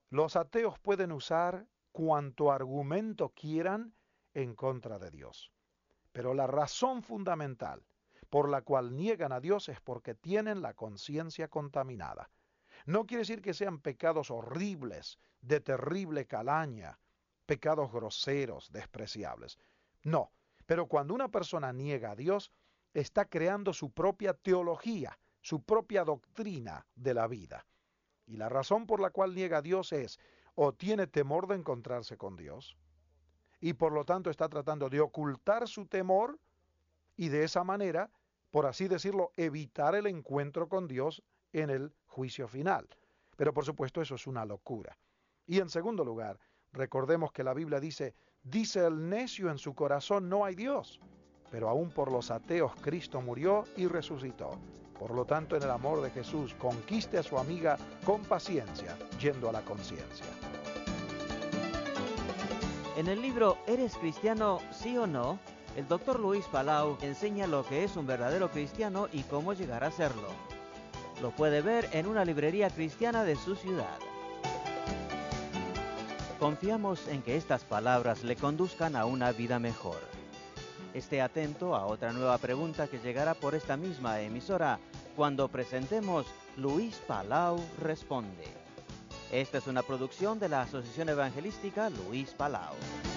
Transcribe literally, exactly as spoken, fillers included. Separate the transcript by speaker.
Speaker 1: Los ateos pueden usar cuanto argumento quieran en contra de Dios. Pero la razón fundamental por la cual niegan a Dios es porque tienen la conciencia contaminada. No quiere decir que sean pecados horribles, de terrible calaña, pecados groseros, despreciables. No, pero cuando una persona niega a Dios, está creando su propia teología, su propia doctrina de la vida. Y la razón por la cual niega a Dios es o tiene temor de encontrarse con Dios, y por lo tanto está tratando de ocultar su temor y de esa manera, por así decirlo, evitar el encuentro con Dios en el juicio final. Pero por supuesto eso es una locura. Y en segundo lugar, recordemos que la Biblia dice, dice el necio en su corazón no hay Dios, pero aún por los ateos Cristo murió y resucitó. Por lo tanto, en el amor de Jesús, conquiste a su amiga con paciencia, yendo a la conciencia.
Speaker 2: En el libro ¿Eres cristiano, sí o no?, el doctor Luis Palau enseña lo que es un verdadero cristiano y cómo llegar a serlo. Lo puede ver en una librería cristiana de su ciudad. Confiamos en que estas palabras le conduzcan a una vida mejor. Esté atento a otra nueva pregunta que llegará por esta misma emisora cuando presentemos Luis Palau Responde. Esta es una producción de la Asociación Evangelística Luis Palau.